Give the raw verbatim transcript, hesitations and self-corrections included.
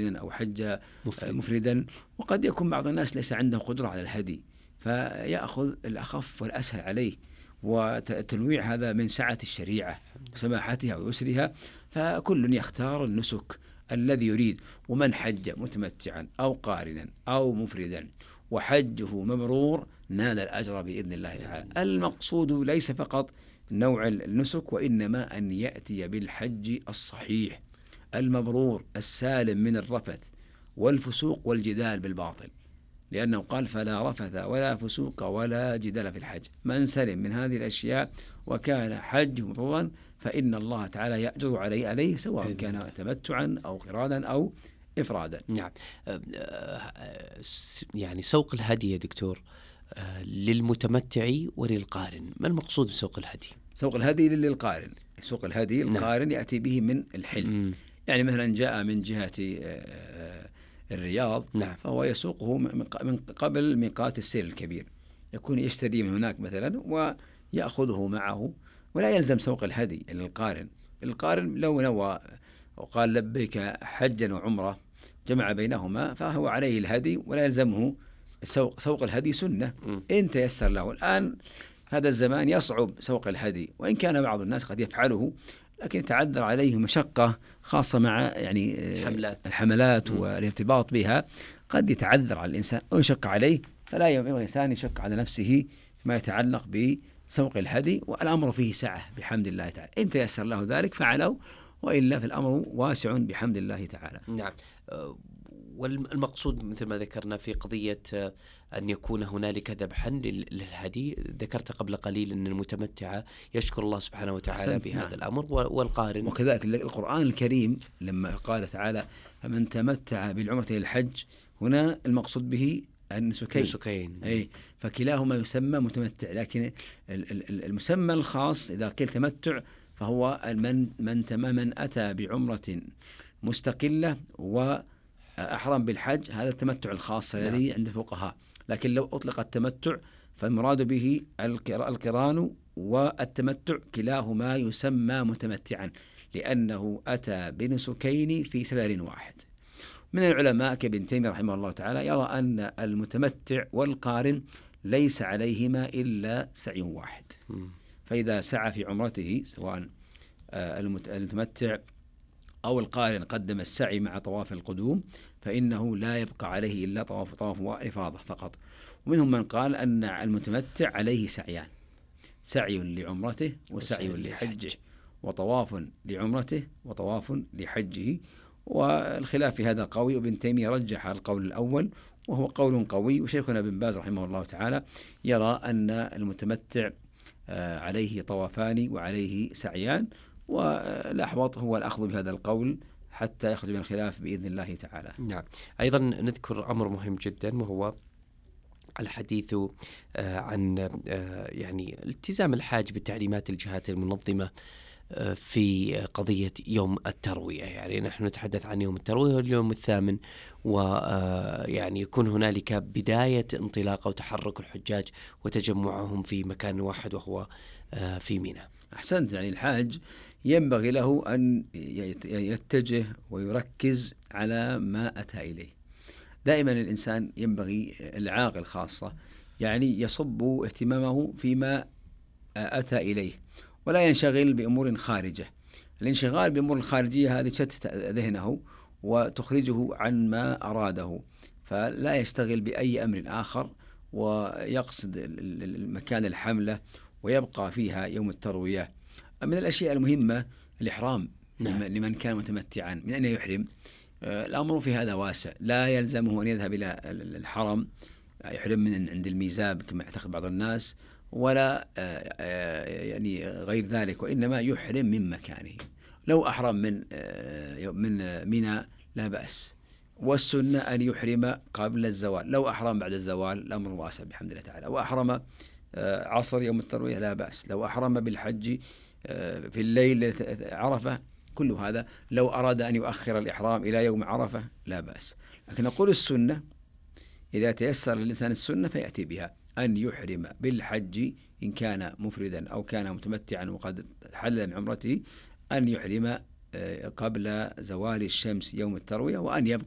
قارنا أو حج مفرد. مفردا. وقد يكون بعض الناس ليس عنده قدرة على الهدي فيأخذ الأخف والأسهل عليه، وتنويع هذا من سعة الشريعة وسماحتها ويسرها، فكل يختار النسك الذي يريد. ومن حج متمتعا أو قارنا أو مفردا وحجه مبرور نال الأجر بإذن الله تعالى. المقصود ليس فقط نوع النسك، وإنما أن يأتي بالحج الصحيح المبرور السالم من الرفث والفسوق والجدال بالباطل، لأنه قال فلا رفث ولا فسوق ولا جدال في الحج. من سلم من هذه الأشياء وكان حجه مبرورا فإن الله تعالى يأجر عليه عليه سواء كان تمتعا أو قرانا أو إفرادا. نعم. يعني سوق الهدي يا دكتور للمتمتع وللقارن، ما المقصود بسوق الهدي؟ سوق الهدي للقارن، سوق الهدي القارن نعم. يأتي به من الحل. م. يعني مثلا جاء من جهة الرياض نعم. فهو يسوقه من قبل ميقات السير الكبير، يكون يشتري من هناك مثلا ويأخذه معه، ولا يلزم سوق الهدي للقارن. القارن لو نوى وقال لبيك حجا وعمرة جمع بينهما فهو عليه الهدي ولا يلزمه سوق. سوق الهدي سنة م. إن تيسر له. الآن هذا الزمان يصعب سوق الهدي، وإن كان بعض الناس قد يفعله لكن يتعذر عليه مشقة خاصة مع يعني الحملات, الحملات والارتباط بها، قد يتعذر على الإنسان ويشق عليه، فلا ينبغي الإنسان يشق على نفسه ما يتعلق بسوق الهدي، والأمر فيه سعة بحمد الله تعالى. إن تيسر له ذلك فعلوا، وإلا فالأمر واسع بحمد الله تعالى. نعم. والمقصود مثل ما ذكرنا في قضية أن يكون هنالك ذبحا للهدي، ذكرت قبل قليل أن المتمتع يشكر الله سبحانه وتعالى بهذا نعم. الأمر، والقارن وكذلك القرآن الكريم لما قال تعالى فمن تمتع بالعمرة إلى الحج، هنا المقصود به النسكين. النسكين. أي فكلاهما يسمى متمتع، لكن المسمى الخاص إذا قيل تمتع فهو من من من أتى بعمرة مستقلة وأحرم بالحج، هذا التمتع الخاص الذي نعم. عند الفقهاء. لكن لو أطلق التمتع فالمراد به القران والتمتع، كلاهما يسمى متمتعا لأنه أتى بنسكين في سفر واحد. من العلماء كابن تيمية رحمه الله تعالى يرى أن المتمتع والقارن ليس عليهما إلا سعي واحد، فإذا سعى في عمرته سواء المتمتع أو القارن قدم السعي مع طواف القدوم فإنه لا يبقى عليه إلا طواف طواف وإفاضة فقط. ومنهم من قال أن المتمتع عليه سعيان، سعي لعمرته وسعي لحجه، وطواف لعمرته وطواف لحجه. والخلاف في هذا قوي، وابن تيمية رجح القول الأول وهو قول قوي، وشيخنا ابن باز رحمه الله تعالى يرى أن المتمتع عليه طوافان وعليه سعيان، والأحوط هو الأخذ بهذا القول حتى يخرج من الخلاف بإذن الله تعالى. نعم. أيضا نذكر أمر مهم جدا وهو الحديث عن يعني التزام الحاج بالتعليمات الجهات المنظمة في قضية يوم التروية. يعني نحن نتحدث عن يوم التروية واليوم الثامن، ويعني يكون هنالك بداية انطلاق أو تحرك الحجاج وتجمعهم في مكان واحد وهو في منى. أحسنت. يعني الحاج ينبغي له أن يتجه ويركز على ما أتى إليه. دائما الإنسان ينبغي العاقل خاصة يعني يصب اهتمامه فيما أتى إليه ولا ينشغل بأمور خارجة. الانشغال بأمور الخارجية هذه تشتت ذهنه وتخرجه عن ما أراده، فلا يشتغل بأي أمر آخر ويقصد المكان الحملة ويبقى فيها يوم التروية. من الأشياء المهمة الإحرام. نعم. لمن كان متمتعا من أين يحرم؟ الأمر في هذا واسع، لا يلزمه أن يذهب إلى الحرم يحرم من عند الميزاب كما يعتقد بعض الناس، ولا يعني غير ذلك، وإنما يحرم من مكانه. لو أحرم من من منى لا بأس، والسنة أن يحرم قبل الزوال. لو أحرم بعد الزوال الأمر واسع بحمد الله تعالى. وأحرم عصر يوم التروية لا بأس. لو أحرم بالحج في الليل عرفة كل هذا. لو أراد أن يؤخر الإحرام إلى يوم عرفة لا بأس. لكن نقول السنة إذا تيسر للإنسان السنة فيأتي بها، أن يحرم بالحج إن كان مفردا أو كان متمتعا وقد حل من عمرته، أن يحرم قبل زوال الشمس يوم التروية، وأن يبقى